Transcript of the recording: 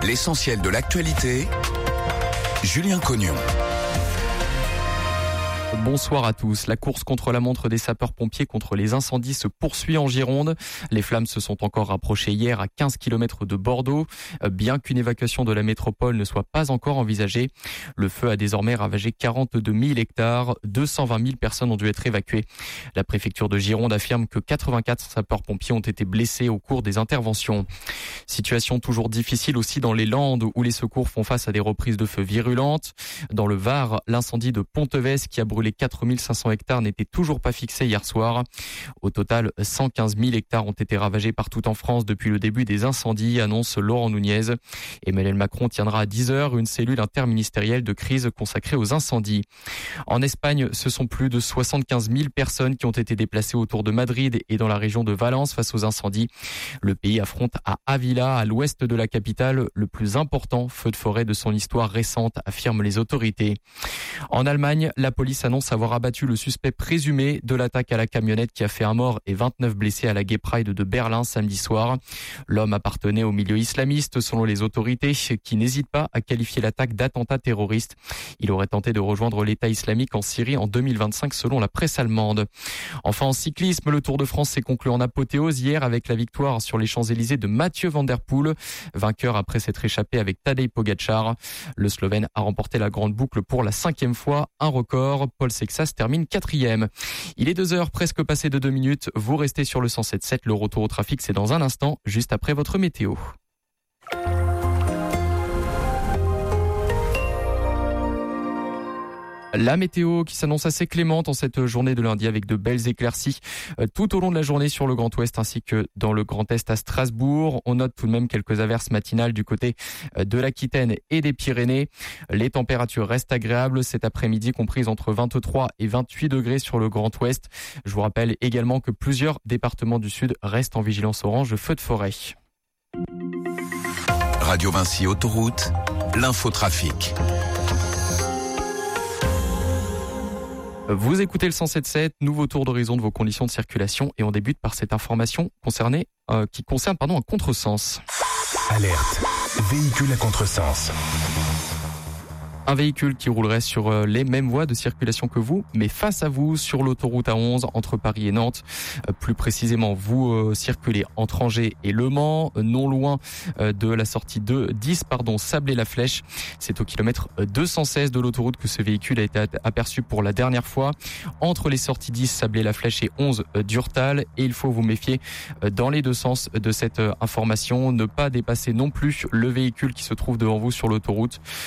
L'essentiel de l'actualité, Julien Cognon. Bonsoir à tous. La course contre la montre des sapeurs-pompiers contre les incendies se poursuit en Gironde. Les flammes se sont encore rapprochées hier à 15 km de Bordeaux, bien qu'une évacuation de la métropole ne soit pas encore envisagée. Le feu a désormais ravagé 42 000 hectares. 220 000 personnes ont dû être évacuées. La préfecture de Gironde affirme que 84 sapeurs-pompiers ont été blessés au cours des interventions. Situation toujours difficile aussi dans les Landes où les secours font face à des reprises de feu virulentes. Dans le Var, l'incendie de Ponteves qui a brûlé 4500 hectares n'était toujours pas fixé hier soir. Au total, 115 000 hectares ont été ravagés partout en France depuis le début des incendies, annonce Laurent Nunez. Emmanuel Macron tiendra à 10h une cellule interministérielle de crise consacrée aux incendies. En Espagne, ce sont plus de 75 000 personnes qui ont été déplacées autour de Madrid et dans la région de Valence face aux incendies. Le pays affronte à Ávila, à l'ouest de la capitale, le plus important feu de forêt de son histoire récente, affirment les autorités. En Allemagne, la police annonce avoir abattu le suspect présumé de l'attaque à la camionnette qui a fait un mort et 29 blessés à la Gay Pride de Berlin samedi soir. L'homme appartenait au milieu islamiste selon les autorités qui n'hésitent pas à qualifier l'attaque d'attentat terroriste. Il aurait tenté de rejoindre l'État islamique en Syrie en 2025 selon la presse allemande. Enfin en cyclisme, le Tour de France s'est conclu en apothéose hier avec la victoire sur les Champs-Élysées de Mathieu Van Der Poel, vainqueur après s'être échappé avec Tadej Pogačar. Le Slovène a remporté la grande boucle pour la 5e fois, un record. Paul Sexas termine 4e. Il est 2h, presque passé de 2 minutes. Vous restez sur le 107.7. Le retour au trafic, c'est dans un instant, juste après votre météo. La météo qui s'annonce assez clémente en cette journée de lundi avec de belles éclaircies tout au long de la journée sur le Grand Ouest ainsi que dans le Grand Est à Strasbourg. On note tout de même quelques averses matinales du côté de l'Aquitaine et des Pyrénées. Les températures restent agréables cet après-midi, comprises entre 23 et 28 degrés sur le Grand Ouest. Je vous rappelle également que plusieurs départements du Sud restent en vigilance orange feu de forêt. Radio Vinci Autoroute, l'infotrafic. Vous écoutez le 107.7, nouveau tour d'horizon de vos conditions de circulation et on débute par cette information qui concerne un contresens. Alerte, véhicule à contresens. Un véhicule qui roulerait sur les mêmes voies de circulation que vous, mais face à vous sur l'autoroute A11 entre Paris et Nantes. Plus précisément, vous circulez entre Angers et Le Mans, non loin de la sortie 10 Sablé-la-Flèche. C'est au kilomètre 216 de l'autoroute que ce véhicule a été aperçu pour la dernière fois, entre les sorties 10 Sablé-la-Flèche et 11 Durtal. Et il faut vous méfier dans les deux sens de cette information. Ne pas dépasser non plus le véhicule qui se trouve devant vous sur l'autoroute.